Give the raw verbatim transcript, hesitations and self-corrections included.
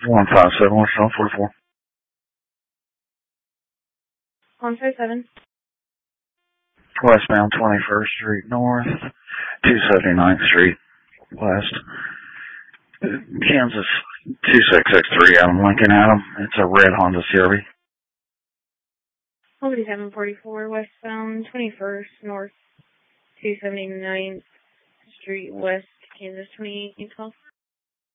one five seven West South forty-four. one five seven. Westbound twenty-first Street North, two seventy-ninth Street West. Kansas two six six three Adam Lincoln Adam. It's a red Honda C R V. forty-seven forty-four westbound twenty-first North, two seventy-ninth Street West, Kansas twenty-eight twelve.